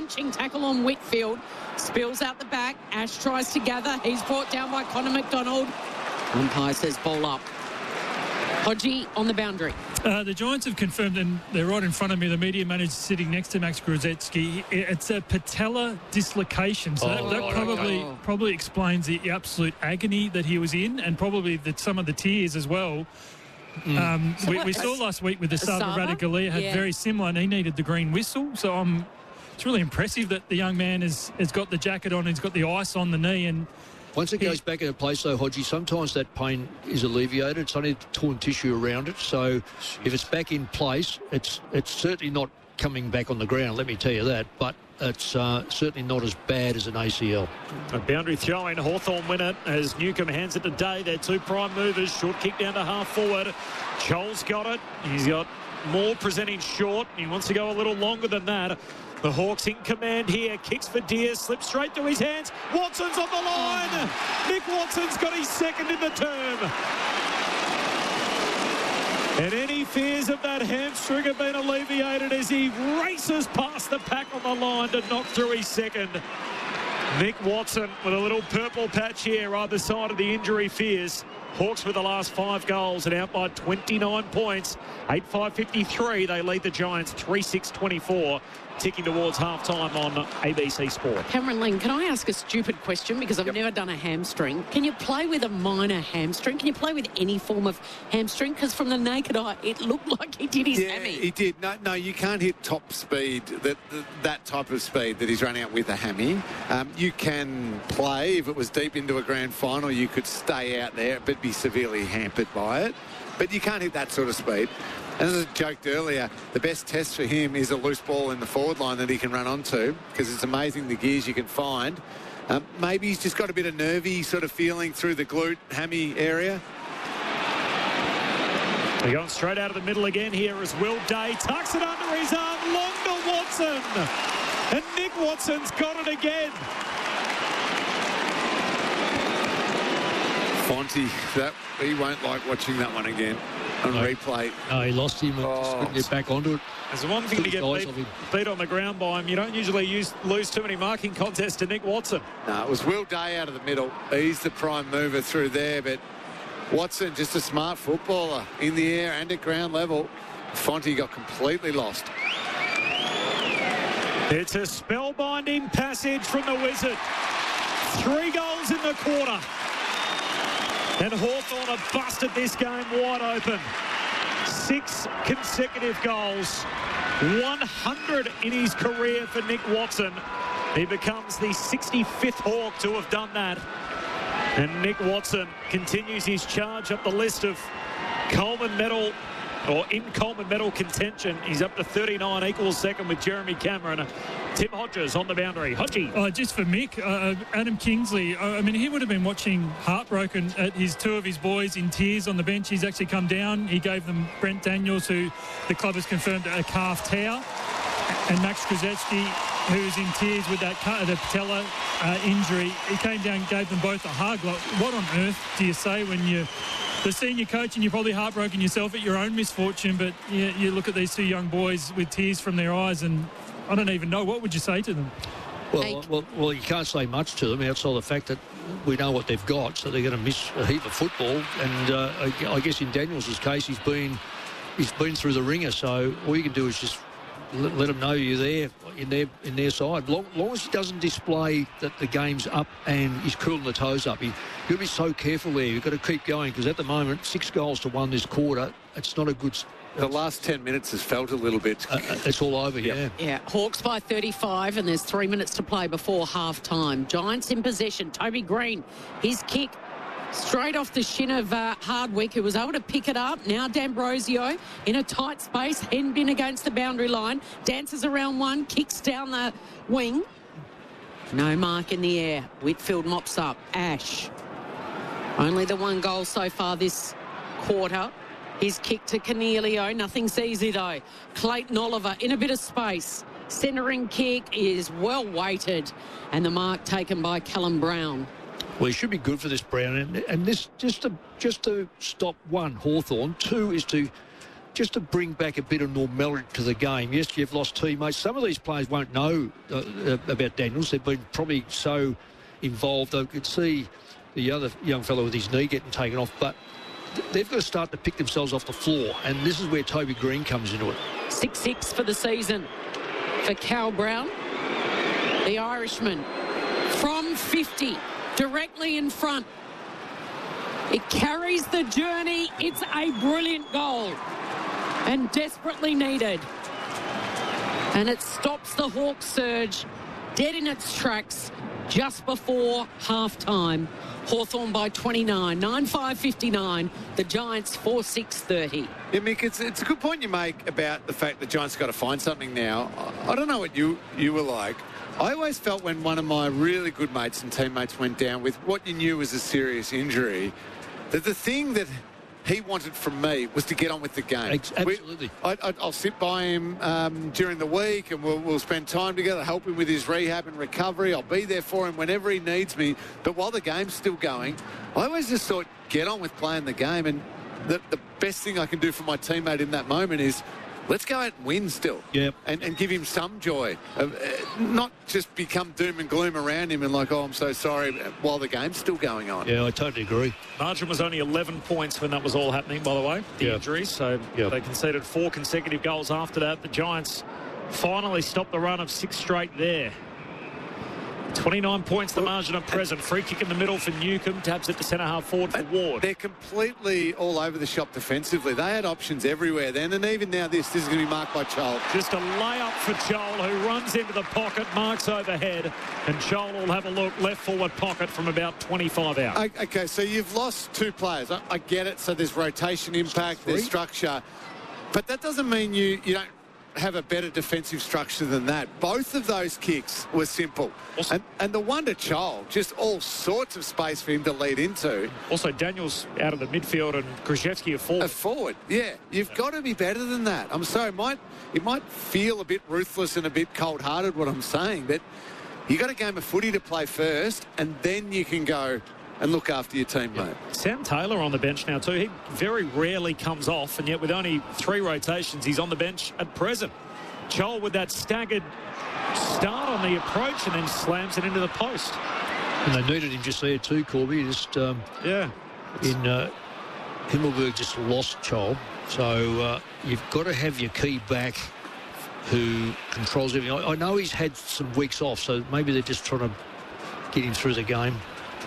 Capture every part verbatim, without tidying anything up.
punching tackle on Whitfield. Spills out the back. Ash tries to gather. He's brought down by Connor McDonald. Umpire says ball up. Hodgie on the boundary. Uh, the Giants have confirmed, and they're right in front of me, the media manager sitting next to Max Gruzetsky. It's a patella dislocation. So Oh, that, that probably oh. probably explains the absolute agony that he was in, and probably the, some of the tears as well. Mm. Um, so we, what, we saw last week with the Saba Saba? Ratugolea had Yeah. very similar, and he needed the green whistle. So um, it's really impressive that the young man has, has got the jacket on, he's got the ice on the knee, and once it goes back into place, though, Hodgie, sometimes that pain is alleviated. It's only torn tissue around it. So if it's back in place, it's it's certainly not coming back on the ground, let me tell you that. But it's uh, certainly not as bad as an A C L. A boundary throw in. Hawthorn win it as Newcomb hands it to Day. They're two prime movers. Short kick down to half forward. Joel's got it. He's got more presenting short. He wants to go a little longer than that. The Hawks in command here. Kicks for Deer. Slips straight to his hands. Watson's on the line. Nick Watson's got his second in the term. And any fears of that hamstring have been alleviated as he races past the pack on the line to knock through his second. Nick Watson with a little purple patch here either side of the injury fears. Hawks with the last five goals and out by twenty-nine points. eight five fifty-three. They lead the Giants three six twenty-four. Ticking towards half-time on A B C Sport. Cameron Ling, can I ask a stupid question? Because I've yep. never done a hamstring. Can you play with a minor hamstring? Can you play with any form of hamstring? Because from the naked eye, it looked like he did his yeah, hammy. he did. No, no, you can't hit top speed, that that type of speed that he's running out with a hammy. Um, you can play, if it was deep into a grand final, you could stay out there, but be severely hampered by it. But you can't hit that sort of speed. And as I joked earlier, the best test for him is a loose ball in the forward line that he can run onto, because it's amazing the gears you can find. Um, maybe he's just got a bit of nervy sort of feeling through the glute hammy area. They're going straight out of the middle again here as Will Day tucks it under his arm, long to Watson. And Nick Watson's got it again. Fonte, that he won't like watching that one again on no. replay. No, he lost him. Oh. Just couldn't get back onto it. There's the one thing to get beat, beat on the ground by him. You don't usually use, lose too many marking contests to Nick Watson. No, it was Will Day out of the middle. He's the prime mover through there, but Watson, just a smart footballer in the air and at ground level. Fonte got completely lost. It's a spellbinding passage from the Wizard. Three goals in the quarter. And Hawthorn have busted this game wide open. Six consecutive goals. one hundred in his career for Nick Watson. He becomes the sixty-fifth Hawk to have done that. And Nick Watson continues his charge up the list of Coleman medal, or in Coleman medal contention. He's up to thirty-nine, equals second with Jeremy Cameron. Tim Hodges on the boundary. Hodgie. Oh, just for Mick, uh, Adam Kingsley, uh, I mean, he would have been watching heartbroken at his two of his boys in tears on the bench. He's actually come down. He gave them Brent Daniels, who the club has confirmed a calf tear, and Max Krzyzewski, who's in tears with that the patella uh, injury. He came down and gave them both a hug. Like, what on earth do you say when you're the senior coach and you're probably heartbroken yourself at your own misfortune, but you, you look at these two young boys with tears from their eyes, and I don't even know. What would you say to them? Well, well, well, you can't say much to them outside the fact that we know what they've got, so they're going to miss a heap of football. And uh, I, I guess in Daniels' case, he's been he's been through the ringer, so all you can do is just let, let them know you're there in their in their side. Long, long as he doesn't display that the game's up and he's cooling the toes up, he, you'll be so careful there. You've got to keep going, because at the moment, six goals to one this quarter, it's not a good. The last ten minutes has felt a little bit. Uh, it's all over, yeah. Yeah, Hawks by thirty-five, and there's three minutes to play before half-time. Giants in possession. Toby Green, his kick straight off the shin of uh, Hardwick, who was able to pick it up. Now D'Ambrosio in a tight space. Henbin against the boundary line. Dances around one, kicks down the wing. No mark in the air. Whitfield mops up. Ash. Only the one goal so far this quarter. His kick to Cornelio. Nothing's easy, though. Clayton Oliver in a bit of space. Centering kick is well weighted. And the mark taken by Callum Brown. Well, he should be good for this, Brown. And, and this just to just to stop one, Hawthorn. Two is to just to bring back a bit of normality to the game. Yes, you've lost teammates. Some of these players won't know uh, uh, about Daniels. They've been probably so involved. They could see the other young fellow with his knee getting taken off, but they've got to start to pick themselves off the floor, and this is where Toby Green comes into it. six six for the season for Cal Brown, the Irishman, from fifty, directly in front. It carries the journey. It's a brilliant goal and desperately needed. And it stops the Hawks surge dead in its tracks just before half-time. Hawthorn by twenty-nine, nine five fifty-nine. The Giants four six thirty. Yeah, Mick, it's, it's a good point you make about the fact the Giants got to find something now. I, I don't know what you, you were like. I always felt when one of my really good mates and teammates went down with what you knew was a serious injury, that the thing that he wanted from me was to get on with the game. Absolutely. We, I, I, I'll sit by him um, during the week and we'll, we'll spend time together, help him with his rehab and recovery. I'll be there for him whenever he needs me. But while the game's still going, I always just thought, get on with playing the game. And the, the best thing I can do for my teammate in that moment is let's go out and win still. Yep. And, and give him some joy. Uh, not just become doom and gloom around him and like, oh, I'm so sorry, while the game's still going on. Yeah, I totally agree. Margin was only eleven points when that was all happening, by the way, the Yep. injuries. So Yep. they conceded four consecutive goals after that. The Giants finally stopped the run of six straight there. twenty-nine points the margin at present. Free kick in the middle for Newcomb. Taps it to centre-half forward for Ward. They're completely all over the shop defensively. They had options everywhere then, and even now this, this is going to be marked by Joel. Just a layup for Joel, who runs into the pocket, marks overhead, and Joel will have a look left forward pocket from about twenty-five out. Okay, so you've lost two players. I, I get it. So there's rotation impact, Three. there's structure. But that doesn't mean you, you don't have a better defensive structure than that. Both of those kicks were simple. Also, and, and the one to Joel, just all sorts of space for him to lead into. also, Daniels out of the midfield and Krzyzewski a forward. A forward, yeah. You've got to be better than that. I'm sorry, it might, it might feel a bit ruthless and a bit cold-hearted what I'm saying, but you got a game of footy to play first, and then you can go and look after your team, mate. Sam Taylor on the bench now too. He very rarely comes off, and yet with only three rotations, he's on the bench at present. Joel with that staggered start on the approach and then slams it into the post. And they needed him just there too, Corby. Just um, Yeah. in uh, Himmelberg just lost Joel. So uh, you've got to have your key back who controls everything. I, I know he's had some weeks off, so maybe they're just trying to get him through the game.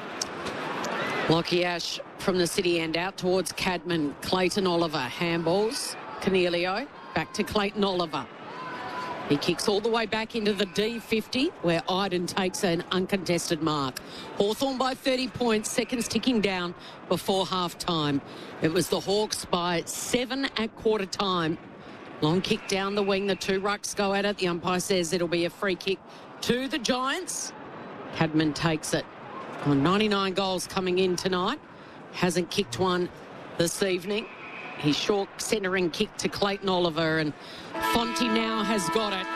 Lockie Ash from the city end out towards Cadman. Clayton Oliver handballs. Cornelio back to Clayton Oliver. He kicks all the way back into the D fifty where Iden takes an uncontested mark. Hawthorn by thirty points, seconds ticking down before half time. It was the Hawks by seven at quarter time. Long kick down the wing. The two rucks go at it. The umpire says it'll be a free kick to the Giants. Cadman takes it. On ninety-nine goals coming in tonight. Hasn't kicked one this evening. His short centering kick to Clayton Oliver, and Fonte now has got it.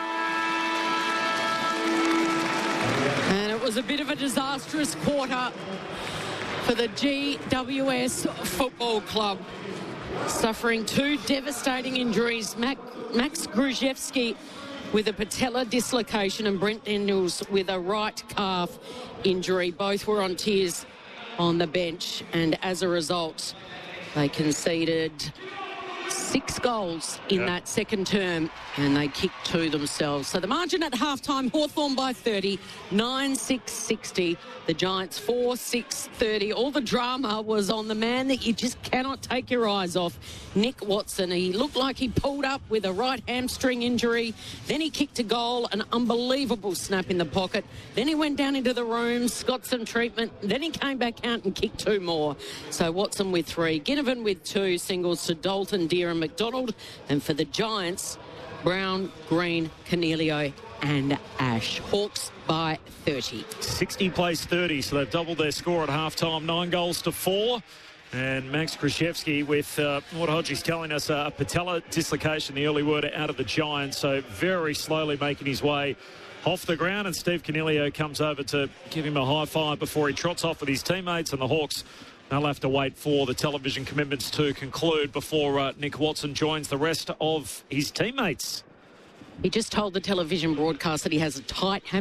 And it was a bit of a disastrous quarter for the G W S Football Club. Suffering two devastating injuries. Mac, Max Krzyzewski with a patella dislocation and Brent Daniels with a right calf injury. Both were on tiers on the bench, and as a result, they conceded six goals in yeah. that second term, and they kicked two themselves. So the margin at halftime, Hawthorn by thirty, nine six sixty. The Giants four six thirty. All the drama was on the man that you just cannot take your eyes off, Nick Watson. He looked like he pulled up with a right hamstring injury. Then he kicked a goal, an unbelievable snap in the pocket. Then he went down into the rooms, got some treatment. Then he came back out and kicked two more. So Watson with three, Ginnivan with two singles to Dalton, Deere and McDonald. And for the Giants, Brown, Green, Cornelio and Ash. Hawks by thirty. sixty plays thirty, so they've doubled their score at half-time. Nine goals to four. And Max Krzyzewski with uh, what Hodgie's telling us, uh, a patella dislocation, the early word out of the Giants. So very slowly making his way off the ground. And Steve Cornelio comes over to give him a high five before he trots off with his teammates. And the Hawks, They'll have to wait for the television commitments to conclude before uh, Nick Watson joins the rest of his teammates. He just told the television broadcast that he has a tight